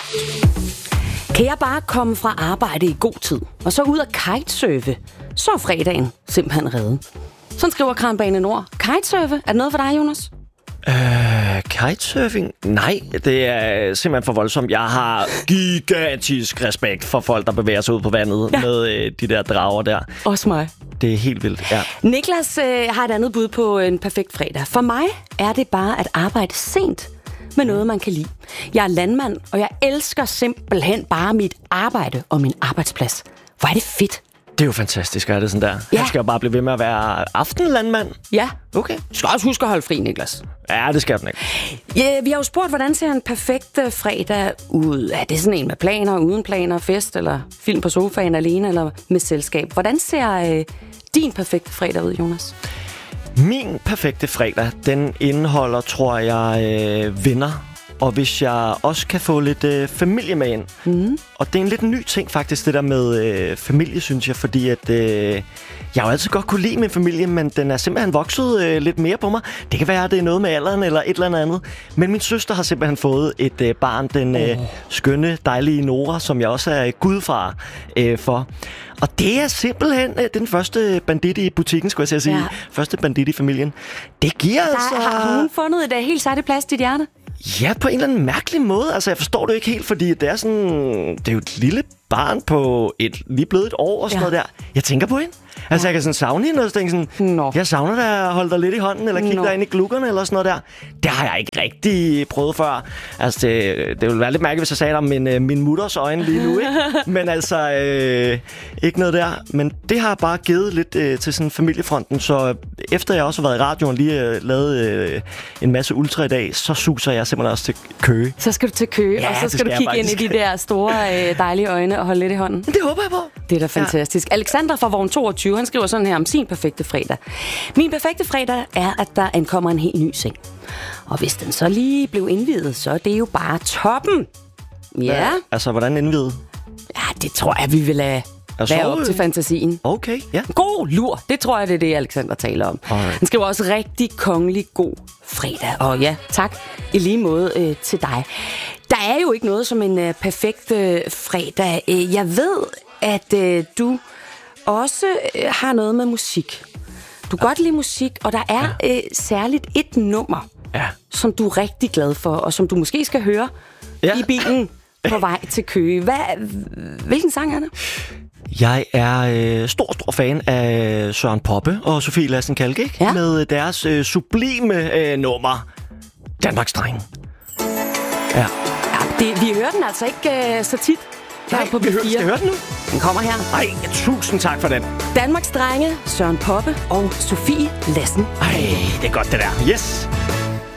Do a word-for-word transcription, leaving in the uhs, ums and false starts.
Kan jeg bare komme fra arbejde i god tid, og så ud og kitesurfe, så er fredagen simpelthen reddet. Sådan skriver Kranbane Nord. Kitesurfe, er det noget for dig, Jonas? Øh, kitesurfing? Nej, det er simpelthen for voldsomt. Jeg har gigantisk respekt for folk, der bevæger sig ud på vandet ja. med øh, de der drager der. Også mig. Det er helt vildt, ja. Niklas øh, har et andet bud på en perfekt fredag. For mig er det bare at arbejde sent med noget, man kan lide. Jeg er landmand, og jeg elsker simpelthen bare mit arbejde og min arbejdsplads. Hvor er det fedt. Det er jo fantastisk, er det sådan der? Ja. Han skal jo bare blive ved med at være aftenlandmand. Ja. Okay. Du skal også huske at holde fri, Niklas. Ja, det skal den ikke. Ja, vi har jo spurgt, hvordan ser en perfekt fredag ud? Er det sådan en med planer, uden planer, fest, eller film på sofaen alene, eller med selskab? Hvordan ser øh, din perfekte fredag ud, Jonas? Min perfekte fredag, den indeholder, tror jeg, øh, venner. Og hvis jeg også kan få lidt øh, familie med ind. Mm. Og det er en lidt ny ting faktisk, det der med øh, familie, synes jeg. Fordi at øh, jeg har jo altid godt kunne lide min familie, men den er simpelthen vokset øh, lidt mere på mig. Det kan være, at det er noget med alderen eller et eller andet. Men min søster har simpelthen fået et øh, barn, den øh, oh. skønne, dejlige Nora, som jeg også er gudfar øh, for. Og det er simpelthen øh, den første bandit i butikken, skulle jeg sige. Ja. Første bandit i familien. Det giver der, altså... Har hun fundet et uh, helt særligt plads i dit hjerte? Ja, på en eller anden mærkelig måde. Altså, jeg forstår det ikke helt, fordi det er sådan... Det er jo et lille barn på et lige blevet et år og sådan ja. noget der. Jeg tænker på hende. Altså, ja. jeg kan sådan savne hende og tænke sådan... Nå. Jeg savner dig at holde dig lidt i hånden, eller kigge dig ind i glukkerne, eller sådan noget der. Det har jeg ikke rigtig prøvet før. Altså, det, det ville være lidt mærkeligt, hvis jeg sagde om min, min mutters øjne lige nu, ikke? Men altså, øh, ikke noget der. Men det har bare givet lidt øh, til sådan familiefronten. Så efter jeg også har været i radioen, lige øh, lavet øh, en masse ultra i dag, så suser jeg simpelthen også til Køge. Så skal du til Køge, ja, og så skal, skal du kigge ind i de der store, øh, dejlige øjne og holde lidt i hånden. Det håber jeg på. Det er da fantastisk. Ja. Alexander fra Vogn toogtyve, han skriver sådan her om sin perfekte fredag. Min perfekte fredag er, at der ankommer en helt ny seng. Og hvis den så lige blev indviet, så er det jo bare toppen. Ja. ja altså, hvordan indviet? Ja, det tror jeg, vi vil lade være op til fantasien. Okay, ja. God lur, det tror jeg, det er det, Alexander taler om. Alright. Han skriver også rigtig kongelig god fredag. Og ja, tak i lige måde øh, til dig. Der er jo ikke noget som en øh, perfekt øh, fredag. Jeg ved, at øh, du også øh, har noget med musik. Du kan ja. godt lide musik, og der er ja. øh, særligt et nummer, ja. som du er rigtig glad for, og som du måske skal høre ja. i bilen på vej til Køge. Hvad, hvilken sang er det? Jeg er øh, stor, stor fan af Søren Poppe og Sofie Lassen Kalke, ikke? Ja. Med deres øh, sublime øh, nummer, Danmarks Drenge. Ja. ja det, vi hører den altså ikke øh, så tit. Nej, på vi hører, skal høre den nu? Den kommer her. Ej, tusind tak for den. Danmarks Drenge, Søren Poppe og Sofie Lassen. Ej, det er godt det der. Yes.